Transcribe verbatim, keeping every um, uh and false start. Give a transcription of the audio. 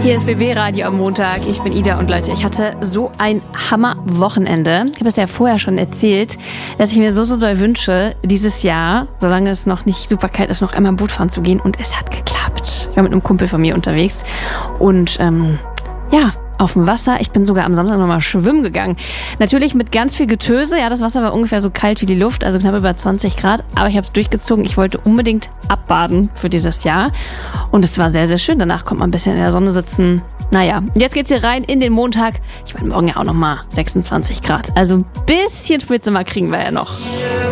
Hier ist B B-Radio am Montag. Ich bin Ida und Leute, ich hatte so ein Hammer-Wochenende. Ich habe es ja vorher schon erzählt, dass ich mir so, so doll wünsche, dieses Jahr, solange es noch nicht super kalt ist, noch einmal Boot fahren zu gehen. Und es hat geklappt. Ich war mit einem Kumpel von mir unterwegs und ähm, ja, auf dem Wasser. Ich bin sogar am Samstag nochmal schwimmen gegangen. Natürlich mit ganz viel Getöse. Ja, das Wasser war ungefähr so kalt wie die Luft, also knapp über zwanzig Grad. Aber ich habe es durchgezogen. Ich wollte unbedingt abbaden für dieses Jahr. Und es war sehr, sehr schön. Danach kommt man ein bisschen in der Sonne sitzen. Naja, jetzt geht's hier rein in den Montag. Ich meine, morgen ja auch nochmal sechsundzwanzig Grad. Also ein bisschen Spätsommer kriegen wir ja noch.